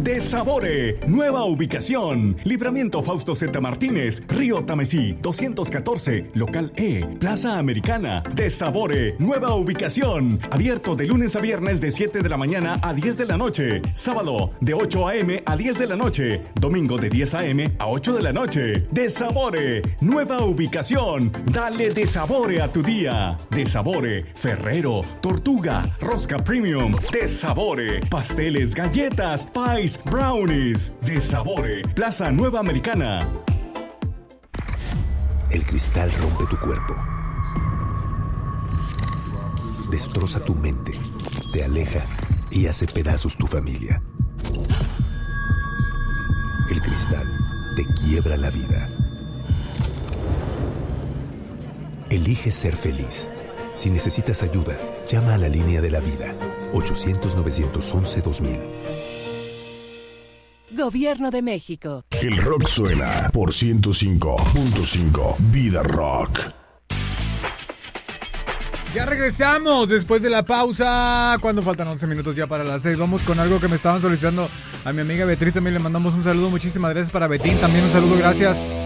de Sabore. Nueva ubicación. Libramiento Fausto Z. Martínez, Río Tamesí, 214, Local E, Plaza Americana. De Sabore. Nueva ubicación. Abierto de lunes a viernes de 7 de la mañana a 10 de la noche. Sábado de 8 a.m. a 10 de la noche. Domingo de 10 a.m. a 8 de la noche. De Sabore. Nueva ubicación. Dale de Sabore a tu día. De Sabore. Ferrero, Tortuga, Rosca Premium. De Sabore. Pasteles, galletas, pies, brownies. De Sabore. Plaza Nueva Americana. El cristal rompe tu cuerpo. Destroza tu mente. Te aleja y hace pedazos tu familia. El cristal te quiebra la vida. Elige ser feliz. Si necesitas ayuda, llama a la línea de la vida. 800-911-2000. Gobierno de México. El rock suena por 105.5 Vida Rock. Ya regresamos después de la pausa. Cuando faltan 11 minutos ya para las 6. Vamos con algo que me estaban solicitando a mi amiga Beatriz. También le mandamos un saludo. Muchísimas gracias para Betín. También un saludo, gracias.